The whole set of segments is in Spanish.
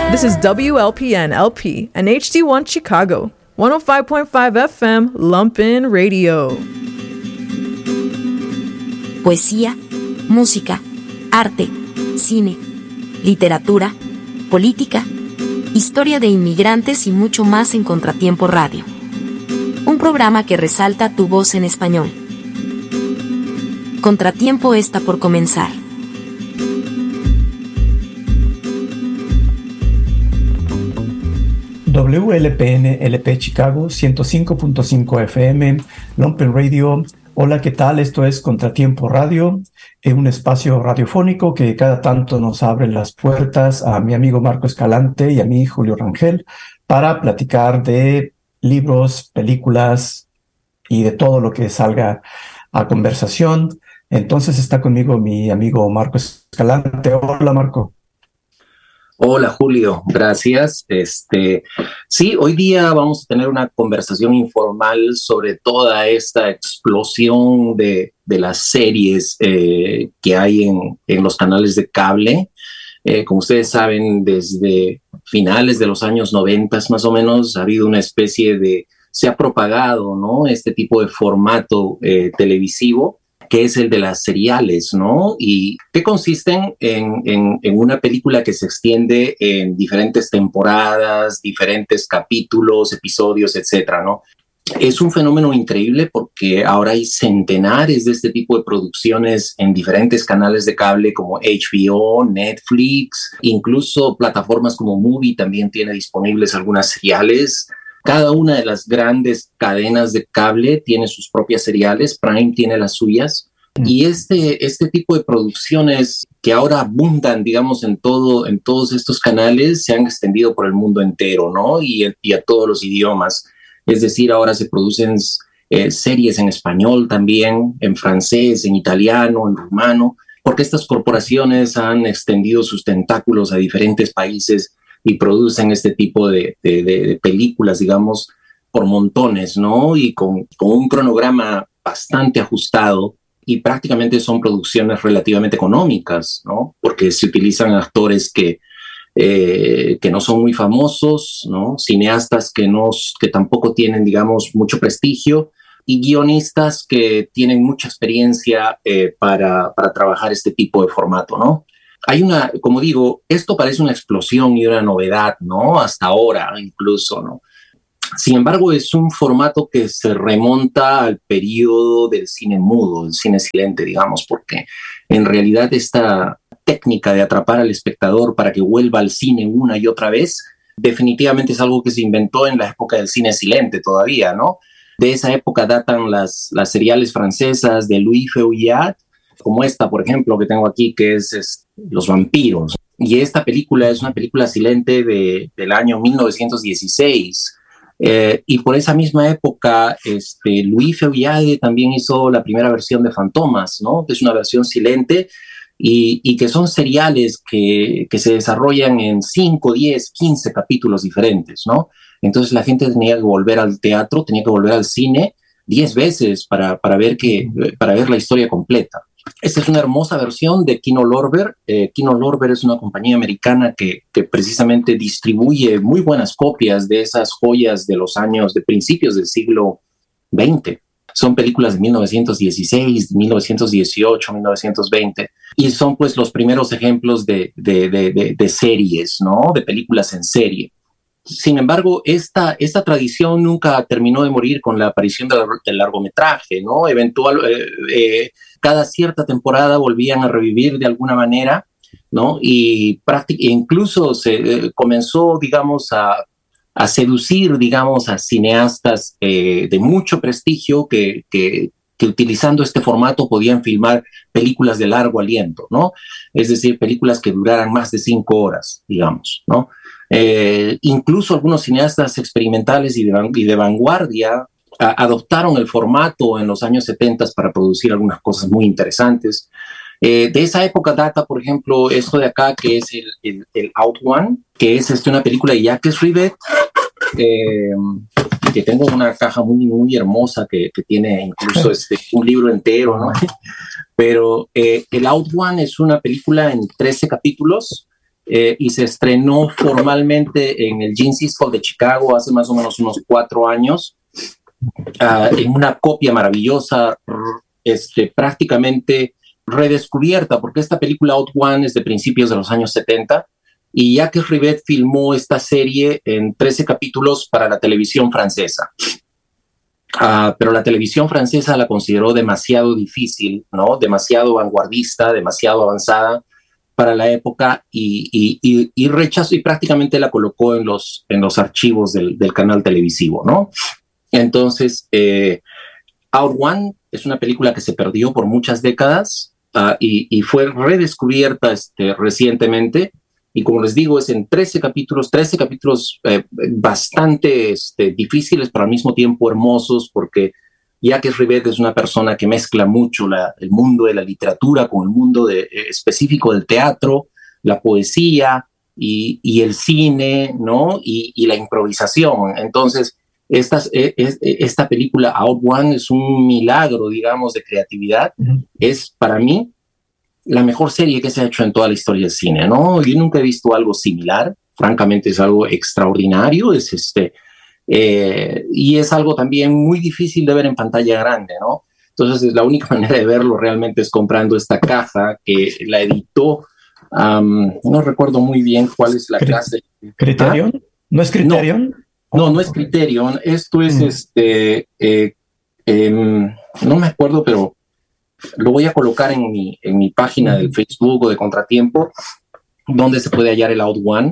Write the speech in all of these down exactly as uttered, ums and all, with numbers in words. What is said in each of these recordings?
This is W L P N L P and H D one Chicago, one oh five point five F M, Lumpin' Radio. Poesía, música, arte, cine, literatura, política, historia de inmigrantes y mucho más en Contratiempo Radio. Un programa que resalta tu voz en español. Contratiempo está por comenzar. W L P N L P Chicago ciento cinco punto cinco F M, Lumpin' Radio. Hola, ¿qué tal? Esto es Contratiempo Radio, eh, un espacio radiofónico que cada tanto nos abre las puertas a mi amigo Marco Escalante y a mí, Julio Rangel, para platicar de libros, películas y de todo lo que salga a conversación. Entonces está conmigo mi amigo Marco Escalante. Hola, Marco. Hola, Julio, gracias. Este, sí, hoy día vamos a tener una conversación informal sobre toda esta explosión de, de las series eh, que hay en, en los canales de cable. Eh, como ustedes saben, desde finales de los años noventa más o menos ha habido una especie de, se ha propagado, ¿no?, este tipo de formato eh, televisivo, que es el de las seriales, ¿no? Y que consisten en, en, en una película que se extiende en diferentes temporadas, diferentes capítulos, episodios, etcétera, ¿no? Es un fenómeno increíble porque ahora hay centenares de este tipo de producciones en diferentes canales de cable como H B O, Netflix, incluso plataformas como Movie también tiene disponibles algunas seriales. Cada una de las grandes cadenas de cable tiene sus propias seriales, Prime tiene las suyas, y este, este tipo de producciones que ahora abundan, digamos, en, todo, en todos estos canales se han extendido por el mundo entero, ¿no? Y, y a todos los idiomas. Es decir, ahora se producen eh, series en español también, en francés, en italiano, en rumano, porque estas corporaciones han extendido sus tentáculos a diferentes países y producen este tipo de, de, de películas, digamos, por montones, ¿no? Y con, con un cronograma bastante ajustado, y prácticamente son producciones relativamente económicas, ¿no? Porque se utilizan actores que, eh, que no son muy famosos, ¿no? Cineastas que, no, que tampoco tienen, digamos, mucho prestigio, y guionistas que tienen mucha experiencia eh, para, para trabajar este tipo de formato, ¿no? Hay una, como digo, esto parece una explosión y una novedad, ¿no? Hasta ahora incluso, ¿no? Sin embargo, es un formato que se remonta al periodo del cine mudo, del cine silente, digamos, porque en realidad esta técnica de atrapar al espectador para que vuelva al cine una y otra vez, definitivamente es algo que se inventó en la época del cine silente todavía, ¿no? De esa época datan las, las seriales francesas de Louis Feuillade, como esta, por ejemplo, que tengo aquí, que es, es Los vampiros. Y esta película es una película silente de, del año mil novecientos dieciséis. Eh, y por esa misma época, este, Louis Feuillade también hizo la primera versión de Fantomas, ¿no? Que es una versión silente y, y que son seriales que, que se desarrollan en cinco, diez, quince capítulos diferentes, ¿no? Entonces la gente tenía que volver al teatro, tenía que volver al cine diez veces para, para, ver, que, para ver la historia completa. Esta es una hermosa versión de Kino Lorber. Eh, Kino Lorber es una compañía americana que, que precisamente distribuye muy buenas copias de esas joyas de los años, de principios del siglo veinte. Son películas de mil novecientos dieciséis, mil novecientos dieciocho, mil novecientos veinte, y son pues los primeros ejemplos de, de, de, de, de series, ¿no? De películas en serie. Sin embargo, esta, esta tradición nunca terminó de morir con la aparición del, del largometraje, ¿no? Eventual, eh, eh, cada cierta temporada volvían a revivir de alguna manera, ¿no? Y incluso se eh, comenzó, digamos, a, a seducir, digamos, a cineastas eh, de mucho prestigio que, que, que utilizando este formato podían filmar películas de largo aliento, ¿no? Es decir, películas que duraran más de cinco horas, digamos, ¿no? Eh, incluso algunos cineastas experimentales y de, y de vanguardia a, adoptaron el formato en los años setenta para producir algunas cosas muy interesantes. Eh, de esa época data, por ejemplo, esto de acá, que es el, el, el Out One, que es este, una película de Jacques Rivette, eh, que tengo una caja muy, muy hermosa que, que tiene incluso este, un libro entero, ¿no? Pero eh, el Out One es una película en trece capítulos, eh, y se estrenó formalmente en el Gene Siskel de Chicago hace más o menos unos cuatro años, uh, en una copia maravillosa, este, prácticamente redescubierta, porque esta película Out One es de principios de los años setenta, y Jacques Rivette filmó esta serie en trece capítulos para la televisión francesa. Uh, pero la televisión francesa la consideró demasiado difícil, ¿no? Demasiado vanguardista, demasiado avanzada para la época, y, y, y, y rechazó y prácticamente la colocó en los, en los archivos del, del canal televisivo, ¿no? Entonces, eh, Out One es una película que se perdió por muchas décadas uh, y, y fue redescubierta este, recientemente. Y como les digo, es en trece capítulos, trece capítulos eh, bastante este, difíciles, pero al mismo tiempo hermosos, porque Jacques Rivette es una persona que mezcla mucho la, el mundo de la literatura con el mundo de, eh, específico del teatro, la poesía y, y el cine, ¿no? Y, y la improvisación. Entonces, estas, eh, es, esta película Out One es un milagro, digamos, de creatividad. Uh-huh. Es, para mí, la mejor serie que se ha hecho en toda la historia del cine, ¿no? Yo nunca he visto algo similar, francamente es algo extraordinario, es este, eh, y es algo también muy difícil de ver en pantalla grande, ¿no? Entonces la única manera de verlo realmente es comprando esta caja que la editó, um, no recuerdo muy bien cuál es la clase. ¿Criterion? ¿Ah? ¿No es Criterion? No, no, no es Criterion, esto es mm. este, eh, eh, no me acuerdo, pero lo voy a colocar en mi, en mi página del Facebook o de Contratiempo, donde se puede hallar el Out One.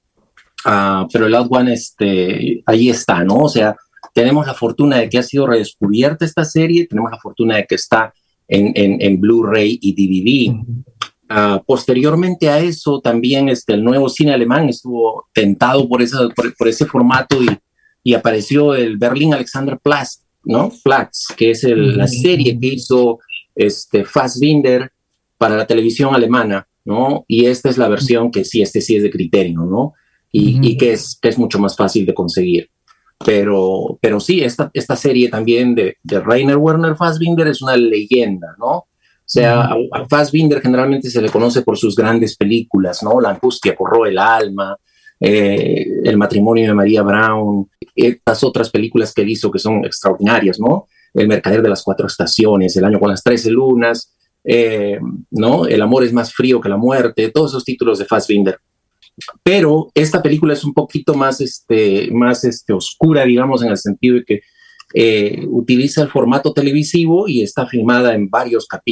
Uh, pero el Out One, este, ahí está, ¿no? O sea, tenemos la fortuna de que ha sido redescubierta esta serie, tenemos la fortuna de que está en, en, en Blu-ray y D V D. Uh, posteriormente a eso, también este, el nuevo cine alemán estuvo tentado por, esa, por, por ese formato y, y apareció el Berlin Alexanderplatz, ¿no? Platz, que es el, la serie que hizo este, Fassbinder para la televisión alemana, ¿no? Y esta es la versión que sí, este sí es de Criterion, ¿no? Y, uh-huh. y que, es, que es mucho más fácil de conseguir. Pero, pero sí, esta, esta serie también de, de Rainer Werner Fassbinder es una leyenda, ¿no? O sea, uh-huh. a, a Fassbinder generalmente se le conoce por sus grandes películas, ¿no? La angustia corroe el alma, eh, El matrimonio de María Brown, estas otras películas que él hizo que son extraordinarias, ¿no? El mercader de las cuatro estaciones, El año con las trece lunas, eh, ¿no? El amor es más frío que la muerte, todos esos títulos de Fassbinder. Pero esta película es un poquito más, este, más este, oscura, digamos, en el sentido de que eh, utiliza el formato televisivo y está filmada en varios capítulos.